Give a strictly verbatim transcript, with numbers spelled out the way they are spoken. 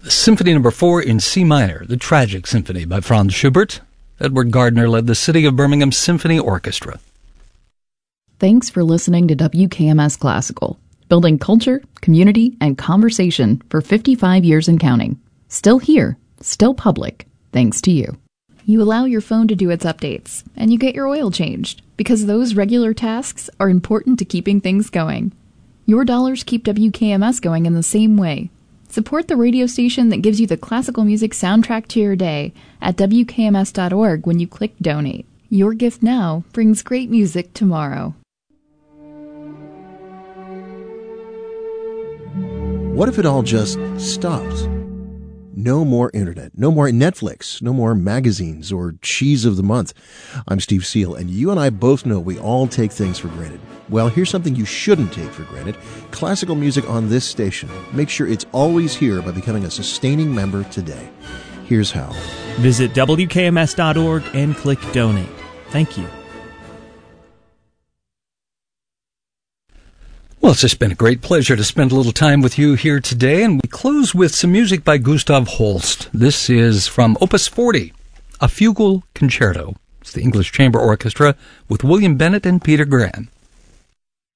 Symphony Number Four in C minor, the Tragic Symphony by Franz Schubert. Edward Gardner led the City of Birmingham Symphony Orchestra. Thanks for listening to W K M S Classical, building culture, community, and conversation for fifty-five years and counting. Still here, still public, thanks to you. You allow your phone to do its updates, and you get your oil changed, because those regular tasks are important to keeping things going. Your dollars keep W K M S going in the same way. Support the radio station that gives you the classical music soundtrack to your day at W K M S dot org when you click Donate. Your gift now brings great music tomorrow. What if it all just stopped? No more internet, no more Netflix, no more magazines or cheese of the month. I'm Steve Seal, and you and I both know we all take things for granted. Well, here's something you shouldn't take for granted. Classical music on this station. Make sure it's always here by becoming a sustaining member today. Here's how. Visit W K M S dot org and click Donate. Thank you. Well, it's just been a great pleasure to spend a little time with you here today, and we close with some music by Gustav Holst. This is from Opus forty, a fugal concerto. It's the English Chamber Orchestra with William Bennett and Peter Graham.